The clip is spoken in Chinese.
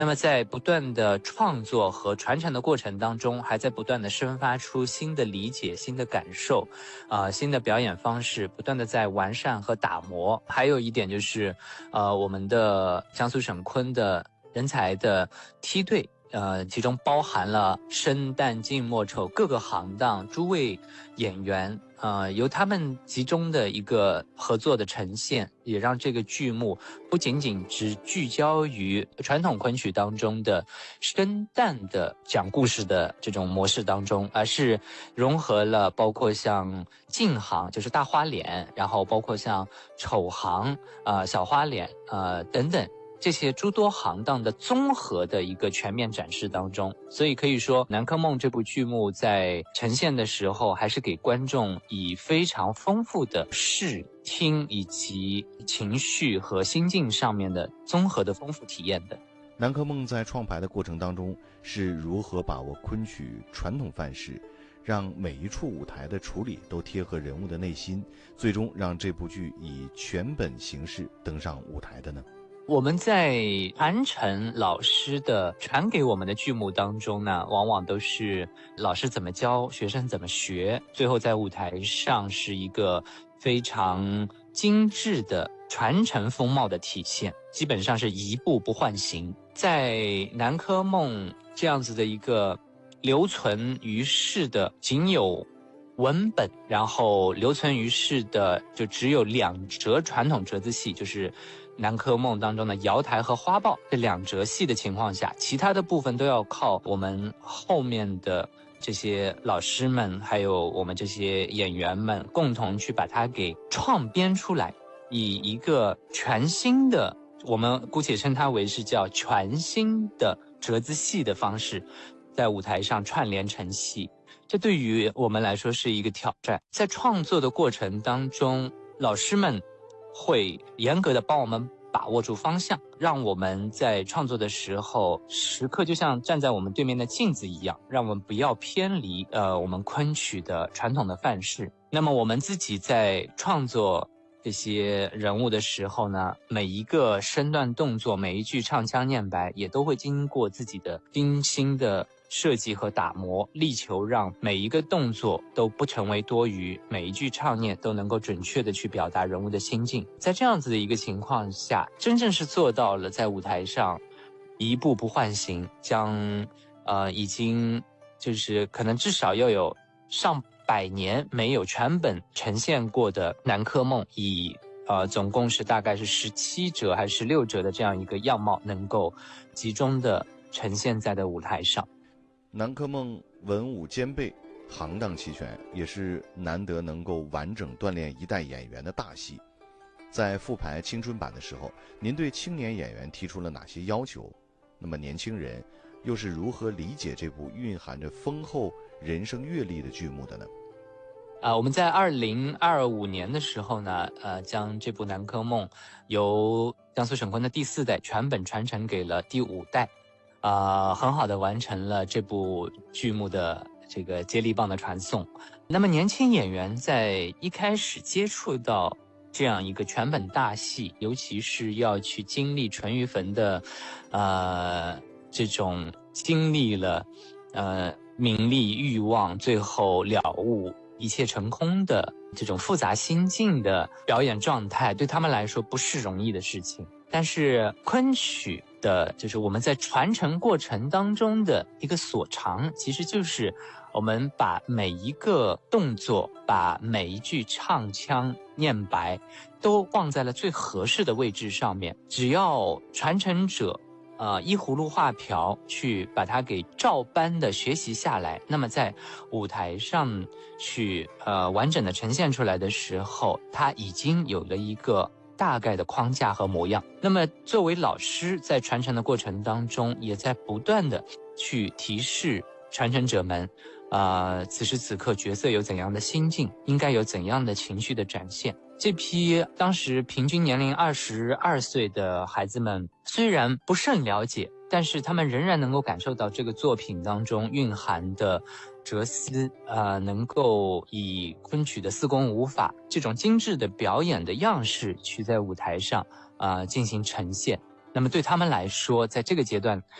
那么在不断的创作和传承的过程当中，还在不断的生发出新的理解、新的感受，新的表演方式，不断的在完善和打磨。还有一点就是，我们的江苏省昆的人才的梯队。其中包含了生旦净末丑各个行当诸位演员，由他们集中的一个合作的呈现，也让这个剧目不仅仅只聚焦于传统昆曲当中的生旦的讲故事的这种模式当中，而是融合了包括像净行，就是大花脸，然后包括像丑行，小花脸，等等。这些诸多行当的综合的一个全面展示当中，所以可以说《南柯梦》这部剧目在呈现的时候，还是给观众以非常丰富的视听以及情绪和心境上面的综合的丰富体验的。 南柯梦在创排的过程当中是如何把握昆曲传统范式，让每一处舞台的处理都贴合人物的内心，最终让这部剧以全本形式登上舞台的呢？ 我们在传承老师的传给我们的剧目当中呢，往往都是老师怎么教，学生怎么学，最后在舞台上是一个非常精致的传承风貌的体现，基本上是一步不换形。在南柯梦这样子的一个留存于世的仅有文本，然后留存于世的就只有两折传统折子戏，就是南柯梦当中的瑶台和花豹这两折戏的情况下，其他的部分都要靠我们后面的这些老师们还有我们这些演员们共同去把它给创编出来，以一个全新的，我们姑且称它为是叫全新的折子戏的方式在舞台上串联成戏。这对于我们来说是一个挑战。在创作的过程当中，老师们会严格的帮我们把握住方向，让我们在创作的时候时刻就像站在我们对面的镜子一样，让我们不要偏离我们昆曲的传统的范式。那么我们自己在创作这些人物的时候呢，每一个身段动作，每一句唱腔念白也都会经过自己的精心的设计和打磨，力求让每一个动作都不成为多余，每一句唱念都能够准确的去表达人物的心境。在这样子的一个情况下，真正是做到了在舞台上一步不换形，将已经就是可能至少要有上百年没有全本呈现过的南柯梦，以总共是大概是17折还是16折的这样一个样貌，能够集中的呈现在的舞台上。 南柯梦文武兼备，行当齐全，也是难得能够完整锻炼一代演员的大戏。在复排青春版的时候，您对青年演员提出了哪些要求？那么年轻人又是如何理解这部蕴含着丰厚人生阅历的剧目的呢？ 我们在2025年的时候呢，将这部南柯梦由江苏省昆的第4代全本传承给了第5代。很好的完成了这部剧目的这个接力棒的传送。那么年轻演员在一开始接触到这样一个全本大戏，尤其是要去经历淳于棼的这种经历了名利欲望最后了悟一切成空的这种复杂心境的表演状态，对他们来说不是容易的事情。但是昆曲的就是我们在传承过程当中的一个所长，其实就是我们把每一个动作，把每一句唱腔念白都放在了最合适的位置上面，只要传承者依葫芦画瓢去把它给照搬的学习下来，那么在舞台上去完整的呈现出来的时候，它已经有了一个大概的框架和模样。那么作为老师在传承的过程当中，也在不断的去提示传承者们此时此刻角色有怎样的心境，应该有怎样的情绪的展现。这批当时平均年龄22岁的孩子们虽然不甚了解，但是他们仍然能够感受到这个作品当中蕴含的哲思，能够以昆曲的4功5法这种精致的表演的样式去在舞台上进行呈现。 那么对他们来说，在这个阶段，